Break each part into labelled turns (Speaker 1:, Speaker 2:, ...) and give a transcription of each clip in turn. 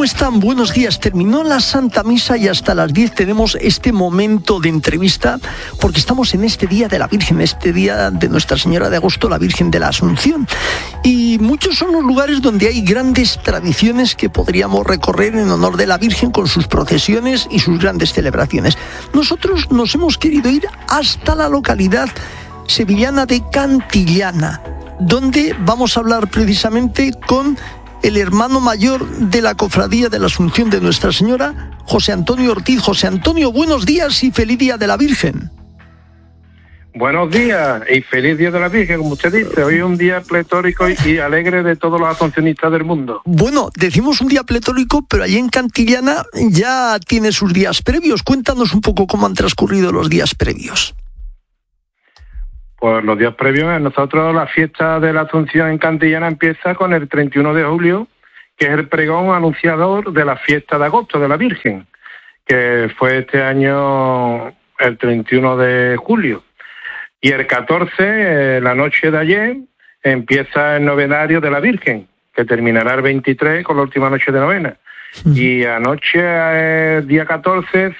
Speaker 1: ¿cómo están? Buenos días. Terminó la Santa Misa y hasta las 10 tenemos este momento de entrevista porque estamos en este Día de la Virgen, este Día de Nuestra Señora de Agosto, la Virgen de la Asunción. Y muchos son los lugares donde hay grandes tradiciones que podríamos recorrer en honor de la Virgen con sus procesiones y sus grandes celebraciones. Nosotros nos hemos querido ir hasta la localidad sevillana de Cantillana, donde vamos a hablar precisamente con el hermano mayor de la Cofradía de la Asunción de Nuestra Señora, José Antonio Ortiz. José Antonio, buenos días y feliz Día de la Virgen.
Speaker 2: Buenos días y feliz Día de la Virgen, como usted dice. Hoy es un día pletórico y alegre de todos los asuncionistas del mundo.
Speaker 1: Bueno, decimos un día pletórico, pero allí en Cantillana ya tiene sus días previos. Cuéntanos un poco cómo han transcurrido los días previos.
Speaker 2: Pues los días previos, nosotros la fiesta de la Asunción en Cantillana empieza con el 31 de julio, que es el pregón anunciador de la fiesta de agosto de la Virgen, que fue este año el 31 de julio. Y el 14, la noche de ayer, empieza el novenario de la Virgen, que terminará el 23 con la última noche de novena. Y anoche, día 14,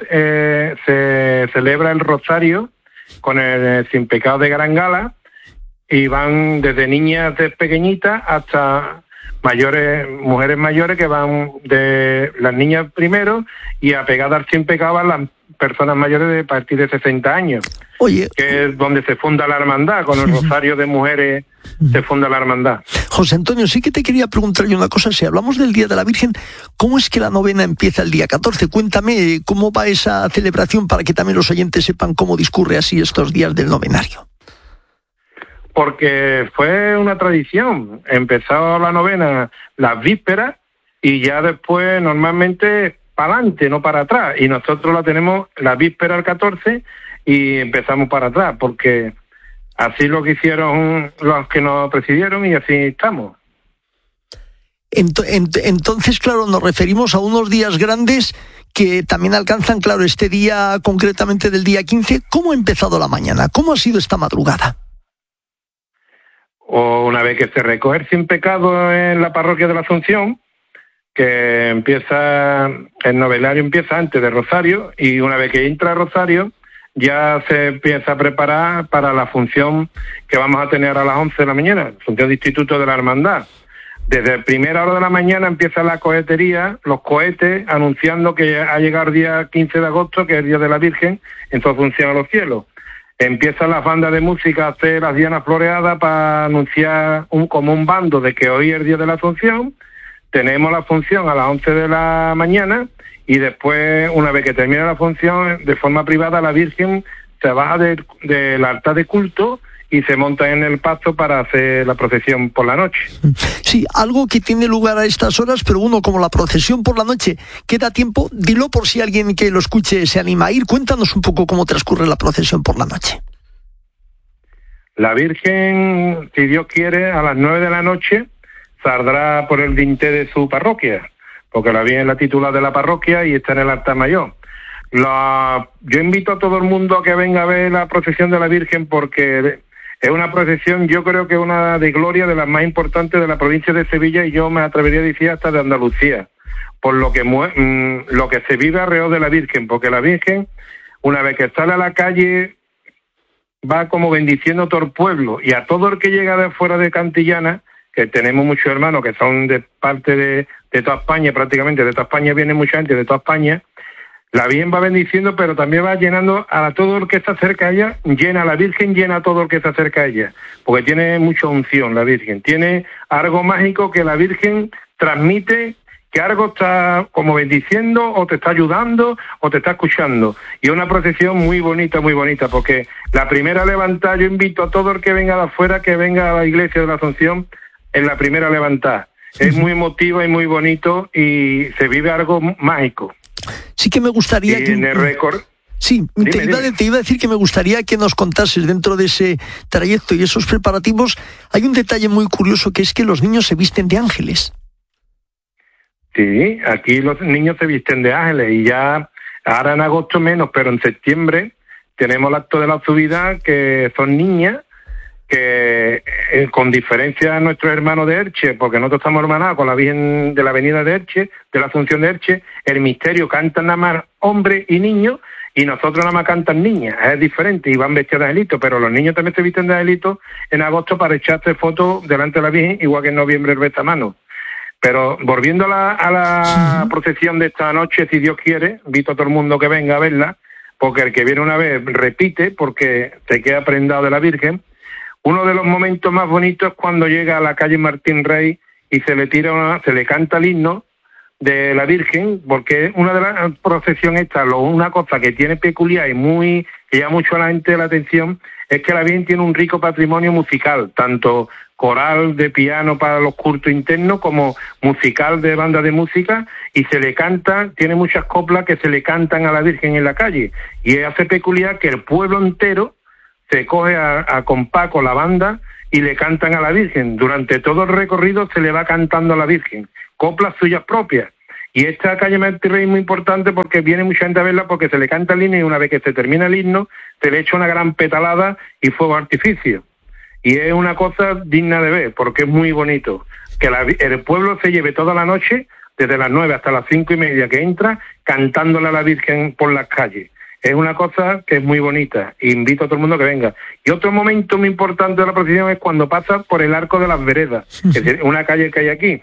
Speaker 2: se celebra el rosario con el Sin Pecado de Gran Gala, y van desde niñas pequeñitas hasta mayores, mujeres mayores, que van de las niñas primero, y apegadas al Sin Pecado van las personas mayores de partir de 60 años.
Speaker 1: Oye,
Speaker 2: que es donde se funda la hermandad, con el rosario de mujeres se funda la hermandad.
Speaker 1: José Antonio, sí que te quería preguntar yo una cosa. Si hablamos del Día de la Virgen, ¿cómo es que la novena empieza el día 14? Cuéntame cómo va esa celebración para que también los oyentes sepan cómo discurre así estos días del novenario.
Speaker 2: Porque fue una tradición. Empezó la novena las vísperas y ya después normalmente para adelante, no para atrás. Y nosotros la tenemos la víspera al 14 y empezamos para atrás, porque así lo que hicieron los que nos presidieron y así estamos.
Speaker 1: Entonces, claro, nos referimos a unos días grandes que también alcanzan, claro, este día concretamente del día 15. ¿Cómo ha empezado la mañana? ¿Cómo ha sido esta madrugada?
Speaker 2: O una vez que se recoge el Sin Pecado en la parroquia de la Asunción, que empieza, el novelario empieza antes de Rosario, y una vez que entra Rosario, ya se empieza a preparar para la función que vamos a tener a las 11 de la mañana, función de Instituto de la Hermandad. Desde primera hora de la mañana empieza la cohetería, los cohetes, anunciando que ha llegado el día 15 de agosto, que es el Día de la Virgen, en su Asunción a los cielos. Empiezan las bandas de música a hacer las dianas floreadas para anunciar como un bando de que hoy es el Día de la Asunción. Tenemos la función a las 11 de la mañana, y después, una vez que termina la función, de forma privada, la Virgen se baja del altar de culto y se monta en el pasto para hacer la procesión por la noche.
Speaker 1: Sí, algo que tiene lugar a estas horas, pero uno, como la procesión por la noche, queda tiempo. Dilo por si alguien que lo escuche se anima a ir. Cuéntanos un poco cómo transcurre la procesión por la noche.
Speaker 2: La Virgen, si Dios quiere, a las 9 de la noche saldrá por el dintel de su parroquia, porque la Virgen es la titular de la parroquia y está en el altar mayor. Yo invito a todo el mundo a que venga a ver la procesión de la Virgen, porque es una procesión, yo creo que una de gloria, de las más importantes de la provincia de Sevilla, y yo me atrevería a decir hasta de Andalucía, por lo que se vive alrededor de la Virgen, porque la Virgen, una vez que sale a la calle, va como bendiciendo a todo el pueblo, y a todo el que llega de fuera de Cantillana, que tenemos muchos hermanos que son de parte de toda España, prácticamente de toda España viene mucha gente de toda España. La Virgen va bendiciendo, pero también va llenando a todo el que está cerca de ella, la Virgen llena a todo el que está cerca de ella, porque tiene mucha unción la Virgen, tiene algo mágico que la Virgen transmite, que algo está como bendiciendo, o te está ayudando, o te está escuchando. Y es una procesión muy bonita, porque la primera levantada, yo invito a todo el que venga de afuera, que venga a la iglesia de la Asunción en la primera levantada. Es muy emotiva y muy bonito, y se vive algo mágico.
Speaker 1: Sí que me gustaría que... Sí, te iba a decir que me gustaría que nos contases, dentro de ese trayecto y esos preparativos, hay un detalle muy curioso, que es que los niños se visten de ángeles.
Speaker 2: Sí, aquí los niños se visten de ángeles, y ya ahora en agosto menos, pero en septiembre tenemos el acto de la subida, que son niñas, que con diferencia a nuestros hermanos de Elche, porque nosotros estamos hermanados con la Virgen de la Avenida de Elche, de la Asunción de Elche, el misterio cantan nada más hombres y niños, y nosotros nada más cantan niñas, es diferente, y van vestidos de angelitos, pero los niños también se visten de angelitos en agosto para echarse fotos delante de la Virgen, igual que en noviembre el bestamano. Pero volviendo a la procesión de esta noche, si Dios quiere, invito a todo el mundo que venga a verla, porque el que viene una vez repite, porque se queda prendado de la Virgen. Uno de los momentos más bonitos es cuando llega a la calle Martín Rey y se le canta el himno de la Virgen, porque una de las procesiones una cosa que tiene peculiar y que llama mucho a la gente la atención, es que la Virgen tiene un rico patrimonio musical, tanto coral de piano para los cultos internos como musical de banda de música, y se le canta, tiene muchas coplas que se le cantan a la Virgen en la calle, y hace peculiar que el pueblo entero se coge a compás con la banda y le cantan a la Virgen. Durante todo el recorrido se le va cantando a la Virgen, coplas suyas propias. Y esta calle Martín Rey es muy importante porque viene mucha gente a verla, porque se le canta el himno y una vez que se termina el himno se le echa una gran petalada y fuego artificio. Y es una cosa digna de ver, porque es muy bonito. Que el pueblo se lleve toda la noche, desde las 9 hasta las 5:30 que entra, cantándole a la Virgen por las calles. Es una cosa que es muy bonita. Invito a todo el mundo que venga. Y otro momento muy importante de la procesión es cuando pasa por el Arco de las Veredas, es decir, una calle que hay aquí.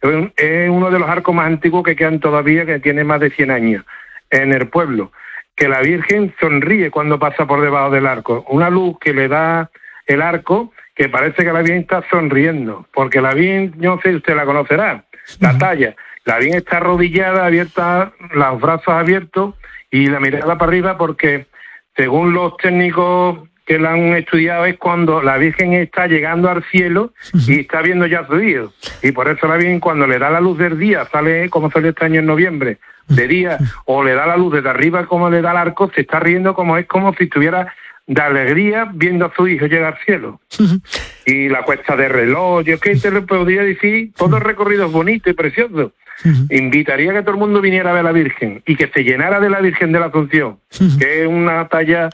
Speaker 2: Es uno de los arcos más antiguos que quedan todavía, que tiene más de 100 años en el pueblo. Que la Virgen sonríe cuando pasa por debajo del arco. Una luz que le da el arco, que parece que la Virgen está sonriendo, porque la Virgen, yo no sé si usted la conocerá, la talla. La Virgen está arrodillada, abierta, los brazos abiertos y la mirada para arriba, porque según los técnicos que la han estudiado es cuando la Virgen está llegando al cielo y está viendo ya a su hijo. Y por eso la Virgen, cuando le da la luz del día, sale como salió este año en noviembre, de día, o le da la luz desde arriba como le da el arco, se está riendo como si estuviera de alegría viendo a su hijo llegar al cielo. Y la cuesta de reloj, yo es que te lo podría decir, todo el recorrido es bonito y precioso. Invitaría a que todo el mundo viniera a ver a la Virgen y que se llenara de la Virgen de la Asunción, que es una talla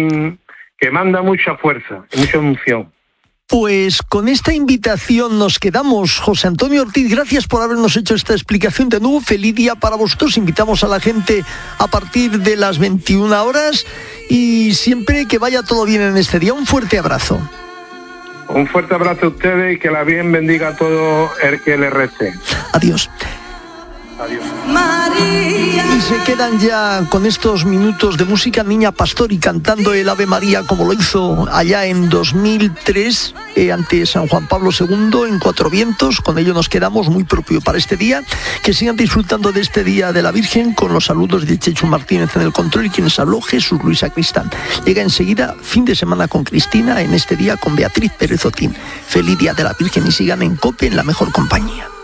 Speaker 2: que manda mucha fuerza y mucha emoción.
Speaker 1: Pues con esta invitación nos quedamos. José Antonio Ortiz, gracias por habernos hecho esta explicación. De nuevo, feliz día para vosotros. Invitamos a la gente a partir de las 21 horas y siempre que vaya todo bien en este día. Un fuerte abrazo.
Speaker 2: Un fuerte abrazo a ustedes y que la Virgen bendiga a todo el que le rece.
Speaker 1: Adiós.
Speaker 2: Adiós.
Speaker 1: Y se quedan ya con estos minutos de música Niña Pastori cantando el Ave María como lo hizo allá en 2003 ante San Juan Pablo II en Cuatro Vientos. Con ello nos quedamos, muy propio para este día. Que sigan disfrutando de este Día de la Virgen con los saludos de Chechu Martínez en el control y quienes habló Jesús Luis Sacristán. Llega enseguida Fin de Semana con Cristina, en este día con Beatriz Pérez Otín. Feliz Día de la Virgen y sigan en COPE en la mejor compañía.